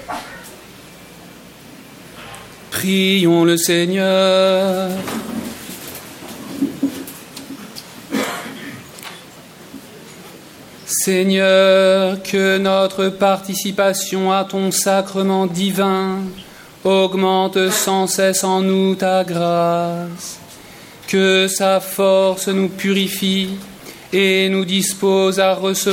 Prions le Seigneur. Seigneur, que notre participation à ton sacrement divin augmente sans cesse en nous ta grâce, que sa force nous purifie et nous dispose à recevoir